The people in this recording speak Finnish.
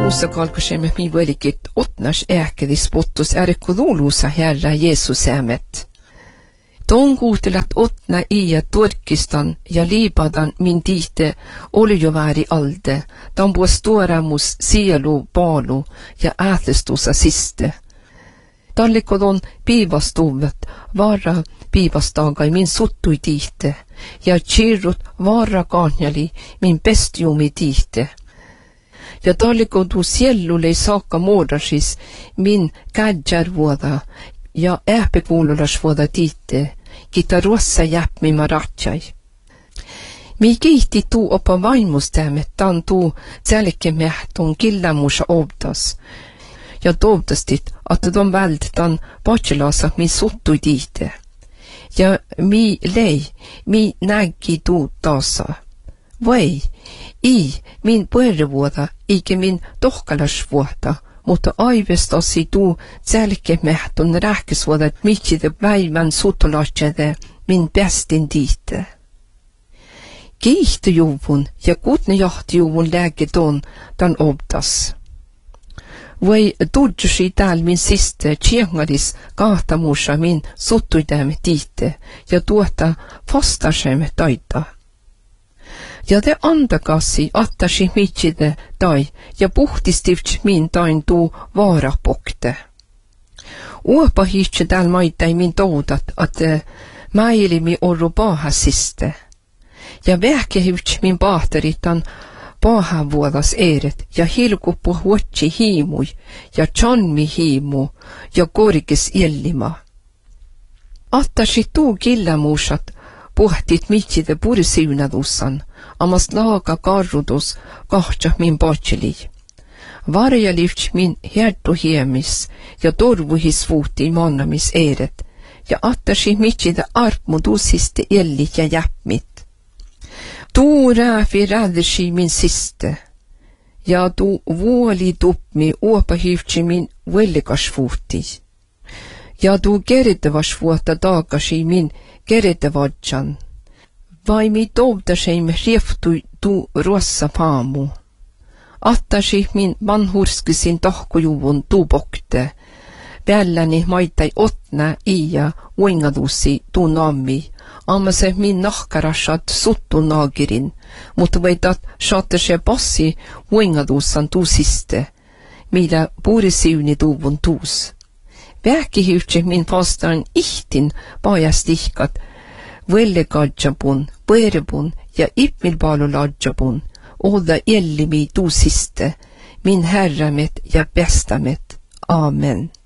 Luusa kalkosemme mi velikit otnas ääkedis pottus ärkuduluusa Herra Jeesus äämet. Ton kuutelat otna ja Turkistan ja Libadan min tihte oli jo vääri alde, tan puos tuoremus sielu paalu ja äätestusa siste. Tallikodon piivastuvet vara piivastagai min suttui tihte, ja kirrut vara kaanjali min pestiumi tihte. Ja tallikodu siellule saakka muodasis min kädjärvuoda ja ääpekuululasvuoda tihte, kita ruossa jäpmi maratsai. Mi kiihti tuu opa vaimustämme tan tuu tälkemähtun killämusa obdas. Ja toivtastit, että de välttan patselasa min suttui tihte. Ja mi lei, mi näki tuu taasa. Vai, min puerrevuoda, eikä min tohkalasvuoda, mutta aivestasi tuu tälkemähtun rähkesvuoda, mitside päivän sutolatsede min pestin tihte. Kiihtujuvun ja kutnejahtujuvun lääketon tan obdas. Vai tudjusi tääl min siste tjengadis kahtamusa min suttuidämme tihte ja tuota fastasemme taita. Ja te andakasi attasi mitside tai ja puhtistivts min tain tuu vaarapokte. Uopa hiitse tääl maitai min toudat, että mäilimi orru paahasiste. Ja vähkehivts min paateritan paahavuodas eeret ja hilkuppu huotsi hiimui ja chanmi hiimu ja korkes illima. Attasi tuu killämuusat puhtit mitside purisiunadussan, amas laaga karrudus kahtsa min patseli. Varjalivts min hertuhiemis ja torvuhis vuuti mannamis eeret ja attasi mitside arpmudusiste ellit ja jäppmit. Tuu rääfi räddersi min siste, ja tuu vuoli tupmi uopahivtsi min vellikasvuuti, ja tuu keretevasvuotta taakasi min keretevadjan, vai mi touvtaseim rieftui tuu ruossa paamu. Attasi min vanhurskisin tohkujuvun tuupokte, päälläni maitai otna ja uingadusi tuu nammi, amma se min nahkarashat suttu naagirin, mutta veitat saatte se passi uingadussan tuusiste, millä puurisiuni tuuvun tuus. Vähkihyhtse min vastaan ihtin paajastihkat, vellegadjapun, põerebun ja ipmilpaaluladjapun, olla ellimi tuusiste, min herramet ja bestamet. Amen.